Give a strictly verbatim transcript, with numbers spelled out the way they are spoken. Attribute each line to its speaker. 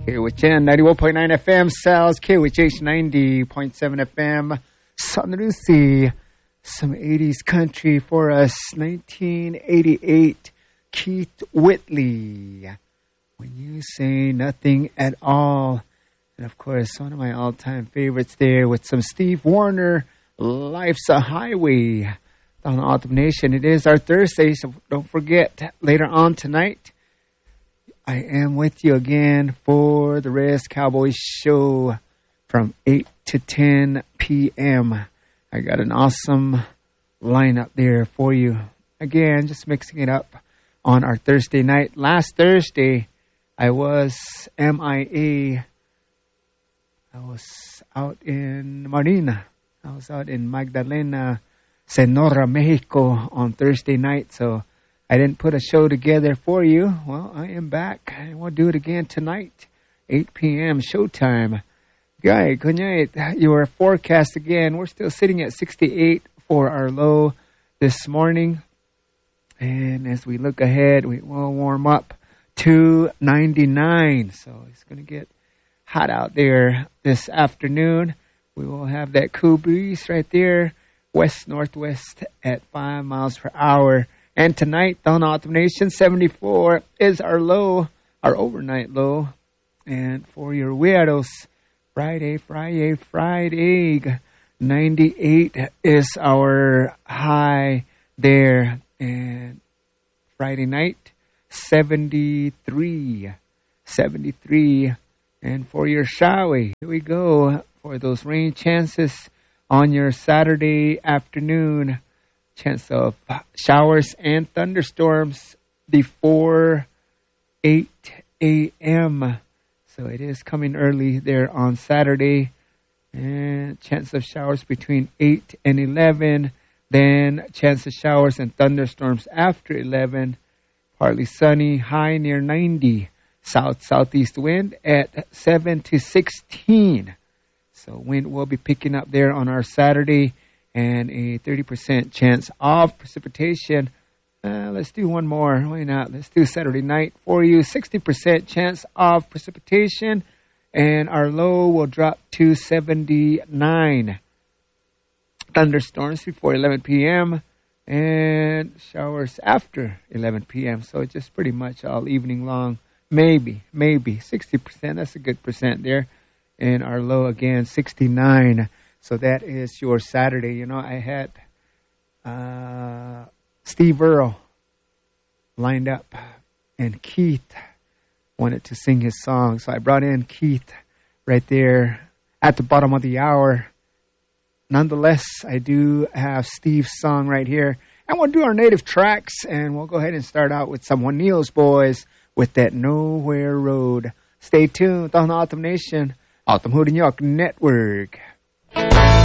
Speaker 1: K W H N ninety-one point nine F M, Sal's K W H ninety point seven F M, San Lucie. Some eighties country for us. nineteen eighty-eight, Keith Whitley. When You Say Nothing at All. And of course, one of my all-time favorites there with some Steve Wariner, Life's a Highway. On Autumn Nation, it is our Thursday, so don't forget, later on tonight, I am with you again for the Rest Cowboys show from eight to ten p.m. I got an awesome lineup there for you. Again, just mixing it up on our Thursday night. Last Thursday, I was M I A. I was out in Marina. I was out in Magdalena, Sonora, Mexico on Thursday night, so I didn't put a show together for you. Well, I am back. I will do it again tonight, eight p.m. showtime. Guy, good night. Your forecast again. We're still sitting at sixty-eight for our low this morning. And as we look ahead, we will warm up to ninety-nine. So it's going to get hot out there this afternoon. We will have that cool breeze right there, west-northwest at five miles per hour. And tonight, on Autumn Nation, seventy-four is our low, our overnight low. And for your weirdos, Friday, Friday, Friday, ninety-eight is our high there. And Friday night, seventy-three. seventy-three. And for your showy, here we go. For those rain chances on your Saturday afternoon, chance of showers and thunderstorms before eight a.m. So it is coming early there on Saturday. And chance of showers between eight and eleven. Then chance of showers and thunderstorms after eleven. Partly sunny, high near ninety. South-southeast wind at seven to sixteen. So wind will be picking up there on our Saturday. And a thirty percent chance of precipitation. Uh, let's do one more. Why not? Let's do Saturday night for you. sixty percent chance of precipitation. And our low will drop to seventy-nine. Thunderstorms before eleven p.m. And showers after eleven p.m. So just pretty much all evening long. Maybe, maybe. sixty percent. That's a good percent there. And our low again, sixty-nine. So that is your Saturday. You know, I had uh, Steve Earle lined up, and Keith wanted to sing his song. So I brought in Keith right there at the bottom of the hour. Nonetheless, I do have Steve's song right here. And we'll do our native tracks, and we'll go ahead and start out with some Juanillo's Boys with that Nowhere Road. Stay tuned on Autumn Nation, Autumn Hood and York Network.